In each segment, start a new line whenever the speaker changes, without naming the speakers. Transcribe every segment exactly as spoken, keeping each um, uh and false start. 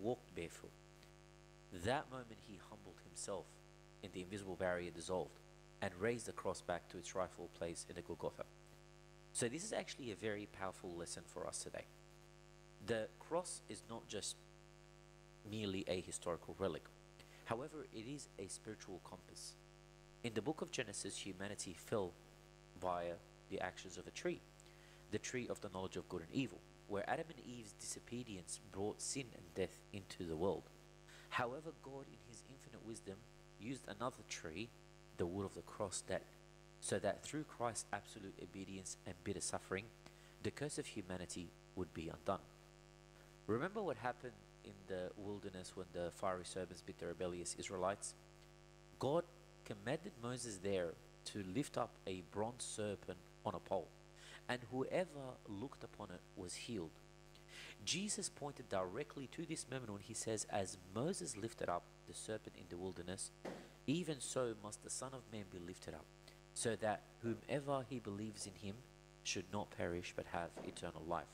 walked barefoot. That moment he humbled himself, and the invisible barrier dissolved, and raised the cross back to its rightful place in the Golgotha. So this is actually a very powerful lesson for us today. The cross is not just merely a historical relic. However, it is a spiritual compass. In the book of Genesis, humanity fell via the actions of a tree, the tree of the knowledge of good and evil, where Adam and Eve's disobedience brought sin and death into the world. However, God in his infinite wisdom used another tree, the wood of the cross, that so that through Christ's absolute obedience and bitter suffering, the curse of humanity would be undone. Remember what happened in the wilderness when the fiery serpents bit the rebellious Israelites? God commanded Moses there to lift up a bronze serpent on a pole, and whoever looked upon it was healed. Jesus pointed directly to this moment when he says, as Moses lifted up the serpent in the wilderness, even so must the Son of Man be lifted up, so that whomever he believes in him should not perish but have eternal life.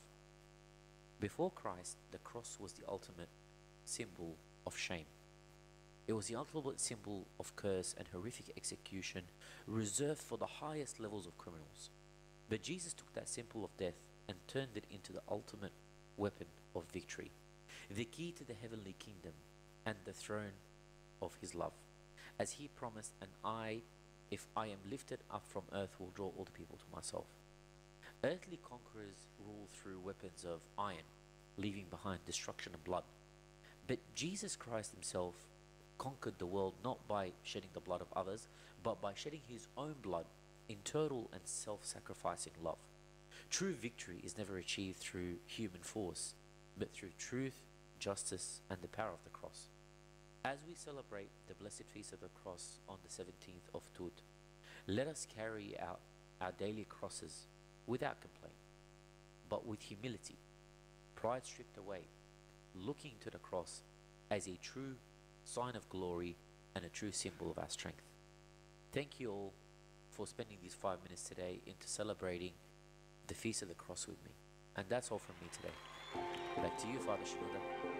Before Christ, the cross was the ultimate symbol of shame. It was the ultimate symbol of curse and horrific execution reserved for the highest levels of criminals. But Jesus took that symbol of death and turned it into the ultimate weapon of victory, the key to the heavenly kingdom and the throne of his love. As he promised, and I, if I am lifted up from earth, will draw all the people to myself. Earthly conquerors rule through weapons of iron, leaving behind destruction and blood. But Jesus Christ himself conquered the world not by shedding the blood of others, but by shedding his own blood in total and self-sacrificing love. True victory is never achieved through human force, but through truth, justice, and the power of the cross. As we celebrate the blessed feast of the cross on the seventeenth of Tut, let us carry out our daily crosses without complaint, but with humility, pride stripped away, looking to the cross as a true sign of glory and a true symbol of our strength. Thank you all for spending these five minutes today into celebrating the Feast of the Cross with me. And that's all from me today. Back to you, Father Shinoda.